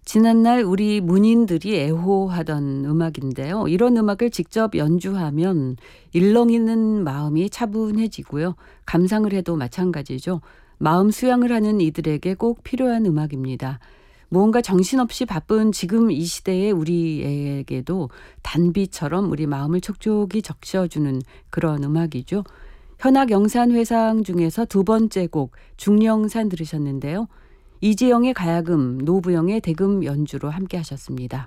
지난날 우리 문인들이 애호하던 음악인데요. 이런 음악을 직접 연주하면 일렁이는 마음이 차분해지고요. 감상을 해도 마찬가지죠. 마음 수양을 하는 이들에게 꼭 필요한 음악입니다. 무언가 정신없이 바쁜 지금 이 시대의 우리에게도 단비처럼 우리 마음을 촉촉이 적셔주는 그런 음악이죠. 현악 영산회상 중에서 두 번째 곡 중령산 들으셨는데요. 이지영의 가야금, 노부영의 대금 연주로 함께 하셨습니다.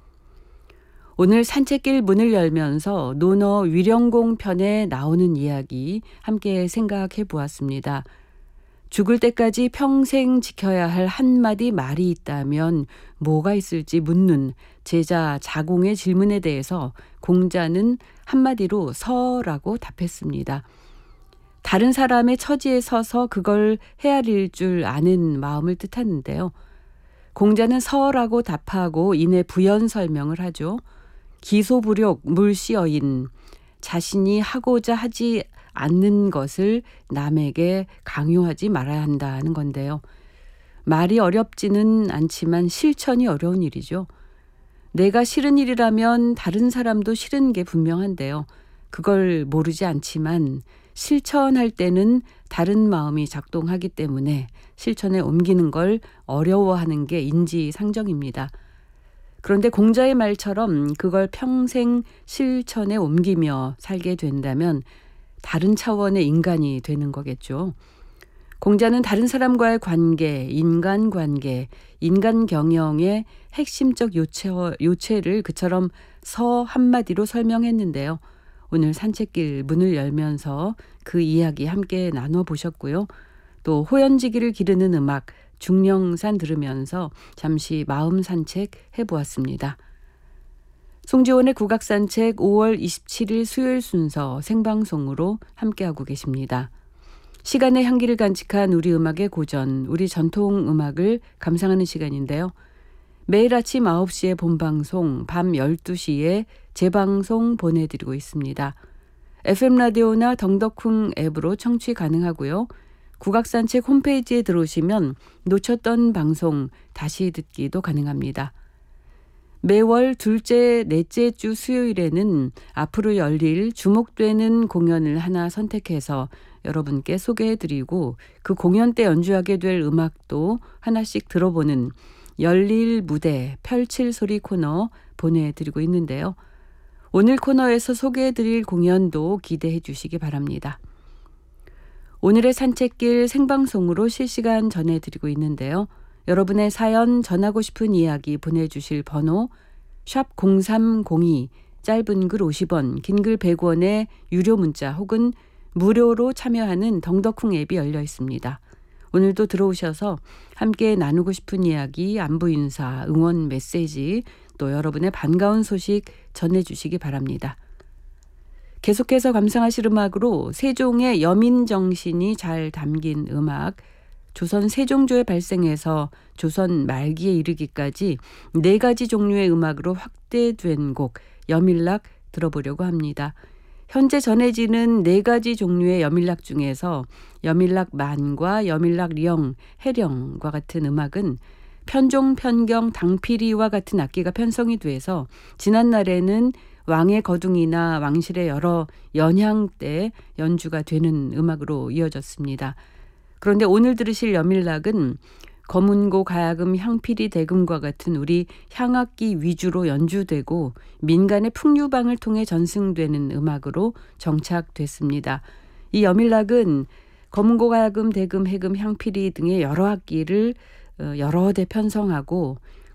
오늘 산책길 문을 열면서 논어 위령공 편에 나오는 이야기 함께 생각해 보았습니다. 죽을 때까지 평생 지켜야 할 한마디 말이 있다면 뭐가 있을지 묻는 제자 자공의 질문에 대해서 공자는 한마디로 서라고 답했습니다. 다른 사람의 처지에 서서 그걸 헤아릴 줄 아는 마음을 뜻하는데요. 공자는 서라고 답하고 이내 부연 설명을 하죠. 기소부력 물시어인, 자신이 하고자 하지 않는 것을 남에게 강요하지 말아야 한다는 건데요. 말이 어렵지는 않지만 실천이 어려운 일이죠. 내가 싫은 일이라면 다른 사람도 싫은 게 분명한데요. 그걸 모르지 않지만 실천할 때는 다른 마음이 작동하기 때문에 실천에 옮기는 걸 어려워하는 게 인지상정입니다. 그런데 공자의 말처럼 그걸 평생 실천에 옮기며 살게 된다면 다른 차원의 인간이 되는 거겠죠. 공자는 다른 사람과의 관계, 인간관계, 인간경영의 핵심적 요체를 그처럼 서 한마디로 설명했는데요. 오늘 산책길 문을 열면서 그 이야기 함께 나눠보셨고요. 또 호연지기를 기르는 음악 중령산 들으면서 잠시 마음 산책 해보았습니다. 송지원의 국악산책 5월 27일 수요일 순서 생방송으로 함께하고 계십니다. 시간의 향기를 간직한 우리 음악의 고전, 우리 전통 음악을 감상하는 시간인데요. 매일 아침 9시에 본방송, 밤 12시에 재방송 보내드리고 있습니다. FM라디오나 덩덕쿵 앱으로 청취 가능하고요. 국악산책 홈페이지에 들어오시면 놓쳤던 방송 다시 듣기도 가능합니다. 매월 둘째, 넷째 주 수요일에는 앞으로 열릴 주목되는 공연을 하나 선택해서 여러분께 소개해드리고 그 공연 때 연주하게 될 음악도 하나씩 들어보는 열릴 무대 펼칠 소리 코너 보내드리고 있는데요. 오늘 코너에서 소개해드릴 공연도 기대해 주시기 바랍니다. 오늘의 산책길 생방송으로 실시간 전해드리고 있는데요. 여러분의 사연 전하고 싶은 이야기 보내주실 번호 샵 0302 짧은 글 50원 긴 글 100원의 유료 문자 혹은 무료로 참여하는 덩덕쿵 앱이 열려 있습니다. 오늘도 들어오셔서 함께 나누고 싶은 이야기, 안부 인사, 응원 메시지 또 여러분의 반가운 소식 전해주시기 바랍니다. 계속해서 감상하실 음악으로 세종의 여민정신이 잘 담긴 음악 조선 세종조에 발생해서 조선 말기에 이르기까지 4가지 종류의 음악으로 확대된 곡 여밀락 들어보려고 합니다. 현재 전해지는 4가지 종류의 여밀락 중에서 여밀락 만과 여밀락 령, 해령과 같은 음악은 편종, 편경, 당피리와 같은 악기가 편성이 돼서 지난날에는 왕의 거둥이나 왕실의 여러 연향 때 연주가 되는 음악으로 이어졌습니다. 그런데 오늘 들으실 여밀락은 거문고, 가야금, 향피리, 대금과 같은 우리 향악기 위주로 연주되고 민간의 풍류방을 통해 전승되는 음악으로 정착됐습니다. 이 여밀락은 거문고, 가야금, 대금, 해금, 향피리 등의 여러 악기를 여러 대 편성하고